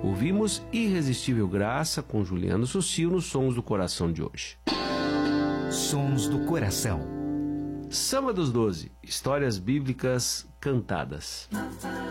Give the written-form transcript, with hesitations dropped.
Ouvimos Irresistível Graça com Juliano Sussil nos Sons do Coração de hoje. Sons do Coração. Samba dos 12, histórias bíblicas cantadas.